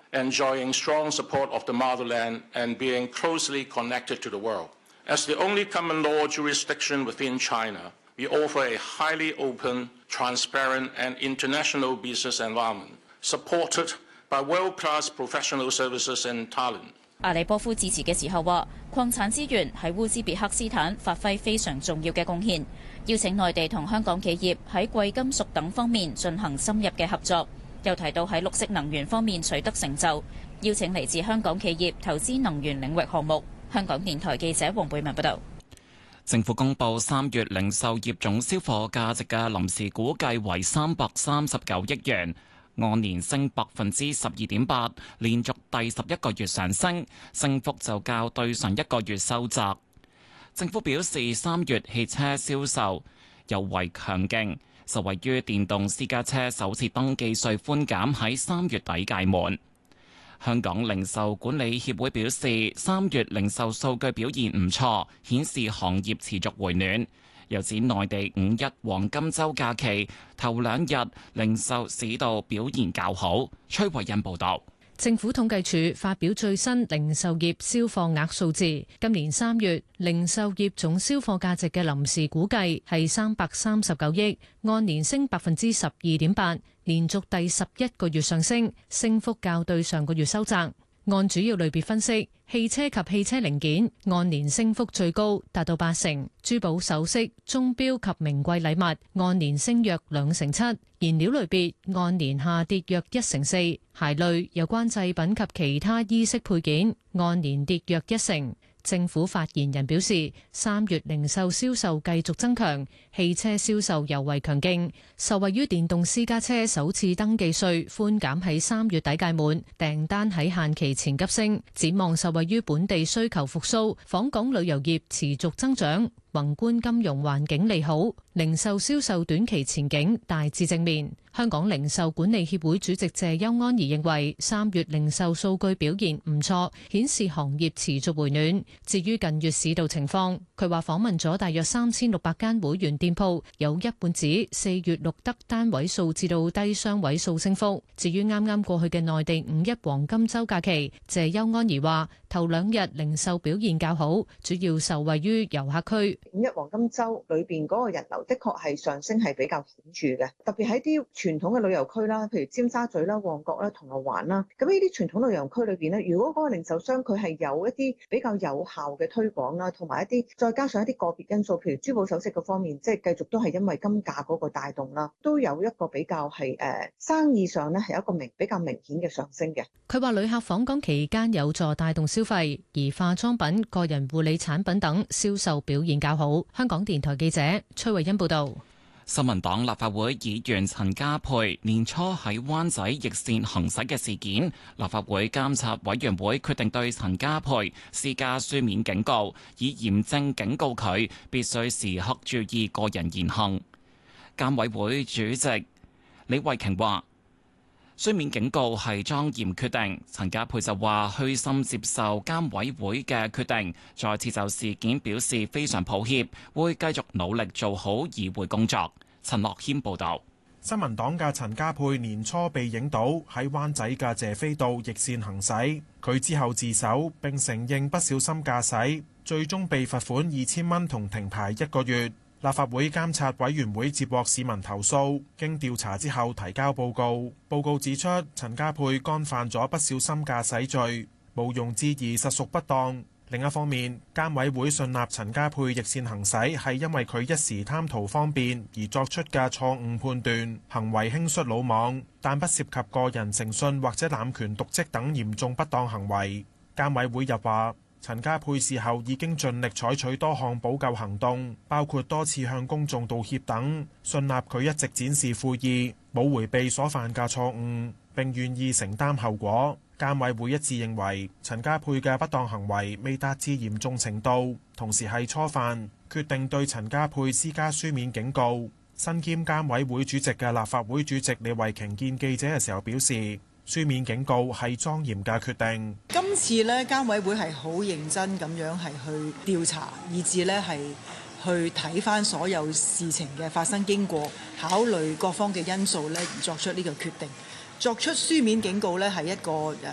enjoying strong support of the motherland and being closely connected to the world. As the only common law jurisdiction within China, we offer a highly open, transparent and international business environment, supported by world-class professional services and talent. 阿里波夫致辭嘅時候話，礦產資源喺烏茲別克斯坦發揮非常重要嘅貢獻，邀請內地同香港企業喺貴金屬等方面進行深入嘅合作。又提到喺綠色能源方面取得成就，邀請嚟自香港企業投資能源領域項目。香港電台記者黃貝文報道。 政府公布3月零售業總銷貨價值嘅臨時估計為339億元。按年升12.8%，連續第11個月上升，升幅就較對上一個月收窄。政府表示，3月汽車銷售尤為強勁，受惠於電動私家車首次登記稅寬減喺3月底屆滿。香港零售管理協會表示，3月零售數據表現唔錯，顯示行業持續回暖。又指內地5一黃金週假期頭2日零售市道表現較好。崔慧欣報導。 政府統計處發表最新零售業銷貨額數字，今年3月零售業總銷貨價值嘅臨時估計係339億，按年升12.8%，連續第11個月上升，升幅較對上個月收窄。按主要類別分析，汽車及汽車零件按年升幅最高，達到80%；珠寶首飾、鐘錶及名貴禮物按年升約2成7%；燃料類別按年下跌約1成4%；鞋類、有關製品及其他衣飾配件按年跌約1成。政府發言人表示，3月零售銷售繼續增強，汽車銷售尤為強勁，受惠於電動私家車首次登記稅寬減喺3月底屆滿，訂單喺限期前急升。展望受惠於本地需求復甦，訪港旅遊業持續增長，宏觀金融環境利好，零售銷售短期前景大致正面。香港零售管理協會主席謝邱安儀認為，3月零售數據表現唔錯，顯示行業持續回暖。至於近月市道情況，佢話訪問咗大約3600間會員店鋪，有一半指4月錄得單位數至到低雙位數升幅。至於啱啱過去嘅內地5一黃金週假期，謝邱安儀話頭2日零售表現較好，主要受惠於遊客區。 5一黃金週裏邊嗰個人流的確係上升係比較顯著嘅，特別喺啲傳統嘅旅遊區啦，譬如尖沙咀啦、旺角啦、銅鑼灣啦，咁呢啲傳統旅遊區裏邊咧，如果嗰個零售商佢係有一啲比較有效嘅推廣啦，同埋一啲再加上一啲個別因素，譬如珠寶首飾嗰方面，即係繼續都係因為金價嗰個帶動啦，都有一個比較係生意上咧係一個比較明顯嘅上升嘅。 佢話旅客訪港期間有助帶動消費，而化妝品、個人護理產品等銷售表現較好。香港電台記者崔慧欣報道。 新民黨立法會議員陳家珮年初喺灣仔逆線行駛嘅事件，立法會監察委員會決定對陳家珮施加書面警告，以嚴正警告佢必須時刻注意個人言行。監委會主席李慧瓊話：書面警告係莊嚴決定。陳家珮就話虛心接受監委會嘅決定，再次就事件表示非常抱歉，會繼續努力做好議會工作。陳樂謙報道。 新民黨嘅陳家珮年初被影到喺灣仔嘅謝斐道逆線行駛，佢之後自首並承認不小心駕駛，最終被罰款2000蚊同停牌1個月。立法會監察委員會接獲市民投訴，經調查之後提交報告。報告指出，陳家珮干犯咗不小心駕駛罪，毋庸置疑實屬不當。另一方面，監委會信納陳家珮逆線行駛係因為佢一時貪圖方便而作出嘅錯誤判斷，行為輕率魯莽，但不涉及個人誠信或者濫權瀆職等嚴重不當行為。監委會又話，陳家珮事後已經盡力採取多項補救行動，包括多次向公眾道歉等，信納佢一直展示悔意，冇迴避所犯嘅錯誤，並願意承擔後果。監委會一致認為陳家珮嘅不當行為未達至嚴重程度，同時係初犯，決定對陳家珮施加書面警告。身兼監委會主席嘅立法會主席李慧瓊見記者嘅時候表示，書面警告係莊嚴嘅決定。 今次呢，監委會係好認真咁樣係去調查，以至呢係去睇返所有事情嘅發生經過，考慮各方嘅因素呢而作出呢個決定。作出書面警告呢係一個